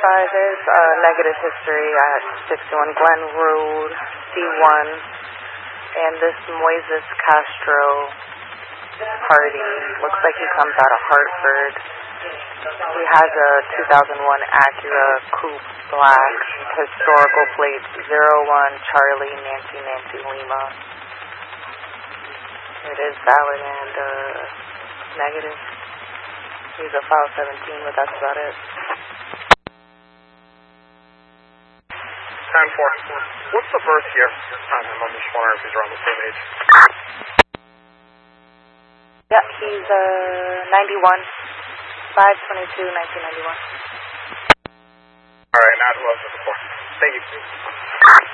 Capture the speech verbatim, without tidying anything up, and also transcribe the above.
five is uh, negative history at sixty-one Glen Road, C one, and this Moises Castro party looks like he comes out of Hartford. He has a two thousand one Acura Coupe Black, historical plates zero one Charlie Nancy Nancy Lima. It is valid and uh, negative. He's a file seventeen, but that's about it. Time four. What's the birth year on him? I'm just wondering if he's around the same age. Yep, he's uh, ninety-one. five twenty-two nineteen ninety-one. All right, not who I was looking for. Thank you.